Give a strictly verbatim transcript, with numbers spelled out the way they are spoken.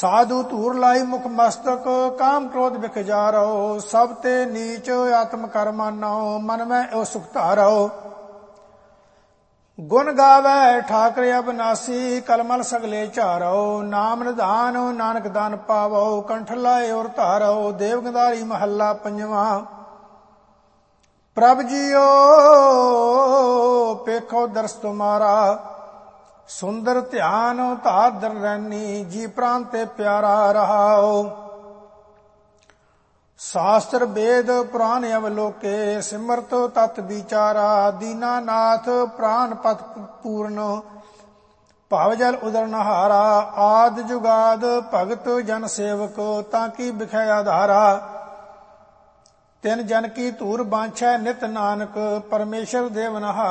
साधु धूर लाई मुख मस्तक काम क्रोध बिख जारो सब ते नीच आत्म कर मानो मन में ओ सुख धारो गुण गावे ठाकर अबनासी कलमल सगले चारो नाम निधान नानक दान पावो कंठ लाए और धारो देव गंधारी महला पंजवा प्रभ जियो पेखो दर्श तुम्हारा सुंदर ध्यान धादर रैनी जी प्राण ते प्यारा रहाओ शास्त्र वेद पुराण अवलोके सिमरत तत् विचारा दीनानाथ प्राण पथ पूर्ण भाव जल उदर नहारा आद जुगाद भगत जन सेवक ताकि बिखै आधारा तिन जन की धूर बांछै नित नानक परमेश्वर देव नहारा।